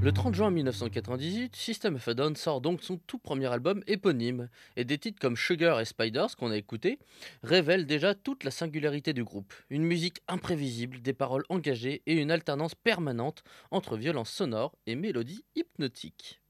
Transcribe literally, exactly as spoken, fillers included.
Le trente juin mille neuf cent quatre-vingt-dix-huit, System of a Down sort donc son tout premier album éponyme, et des titres comme Sugar et Spiders, qu'on a écoutés, révèlent déjà toute la singularité du groupe. Une musique imprévisible, des paroles engagées et une alternance permanente entre violence sonore et mélodies hypnotiques.